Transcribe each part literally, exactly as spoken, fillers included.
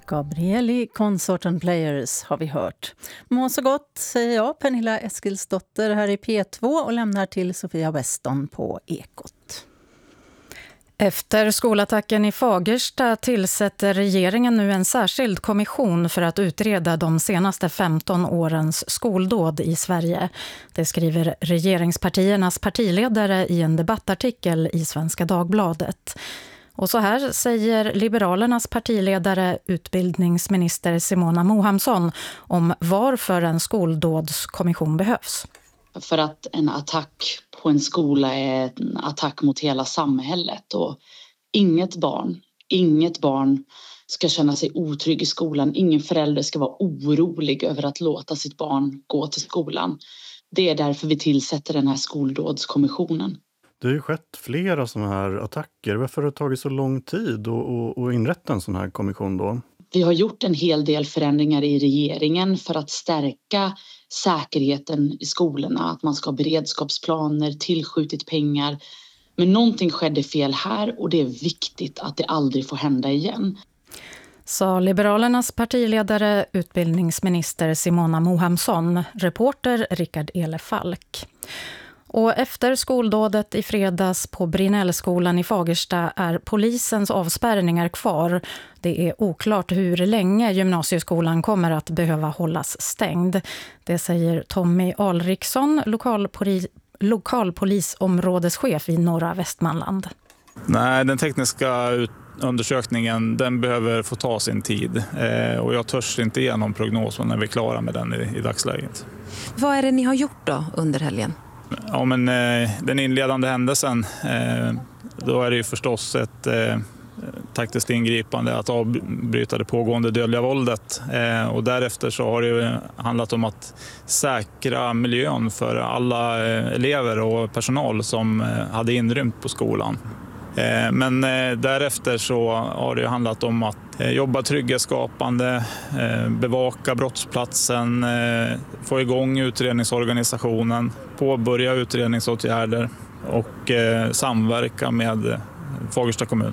Gabrieli, Consort and Players har vi hört. Må så gott, säger jag, Pernilla Eskilsdotter här i P två och lämnar till Sofia Weston på Ekot. Efter skolattacken i Fagersta tillsätter regeringen nu en särskild kommission för att utreda de senaste femton årens skoldåd i Sverige. Det skriver regeringspartiernas partiledare i en debattartikel i Svenska Dagbladet. Och så här säger Liberalernas partiledare, utbildningsminister Simona Mohamsson, om varför en skoldådskommission behövs. För att en attack på en skola är en attack mot hela samhället. Och inget barn, inget barn ska känna sig otrygg i skolan. Ingen förälder ska vara orolig över att låta sitt barn gå till skolan. Det är därför vi tillsätter den här skoldådskommissionen. Det har ju skett flera sådana här attacker. Varför har det tagit så lång tid att inrätta en sån här kommission då? Vi har gjort en hel del förändringar i regeringen för att stärka säkerheten i skolorna. Att man ska ha beredskapsplaner, tillskjutit pengar. Men någonting skedde fel här och det är viktigt att det aldrig får hända igen. Sa Liberalernas partiledare, utbildningsminister Simona Mohamsson, reporter Rickard Elefalk. Och efter skoldådet i fredags på Brinnellskolan i Fagersta är polisens avspärrningar kvar. Det är oklart hur länge gymnasieskolan kommer att behöva hållas stängd. Det säger Tommy Alriksson, lokalpoli- lokalpolisområdeschef i norra Västmanland. Nej, den tekniska ut- undersökningen den behöver få ta sin tid. Eh, och jag törs inte ge någon prognos när vi är klara med den i, i dagsläget. Vad är det ni har gjort då under helgen? Ja, men eh, den inledande händelsen, eh, då är det ju förstås ett eh, taktiskt ingripande att avbryta det pågående dödliga våldet. Eh, och därefter så har det ju handlat om att säkra miljön för alla eh, elever och personal som eh, hade inrymt på skolan. Eh, men eh, därefter så har det ju handlat om att eh, jobba trygghetsskapande, eh, bevaka brottsplatsen, eh, få igång utredningsorganisationen, påbörja utredningsåtgärder och eh, samverka med Fagersta kommun.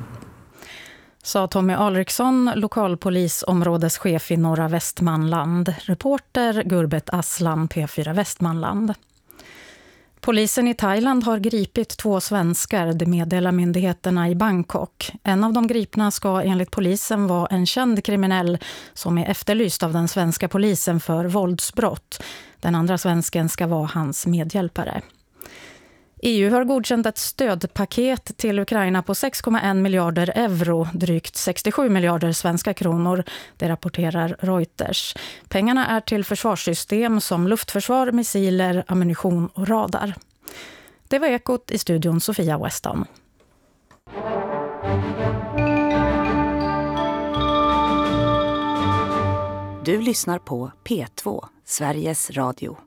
Sa Tommy Alriksson, lokalpolisområdeschef i norra Västmanland. Reporter Gurbet Aslam, P fyra Västmanland. Polisen i Thailand har gripit två svenskar, det meddelar myndigheterna i Bangkok. En av de gripna ska enligt polisen vara en känd kriminell som är efterlyst av den svenska polisen för våldsbrott. Den andra svensken ska vara hans medhjälpare. E U har godkänt ett stödpaket till Ukraina på sex komma en miljarder euro, drygt sextiosju miljarder svenska kronor, det rapporterar Reuters. Pengarna är till försvarssystem som luftförsvar, missiler, ammunition och radar. Det var Ekot, i studion Sofia Weston. Du lyssnar på P två, Sveriges Radio.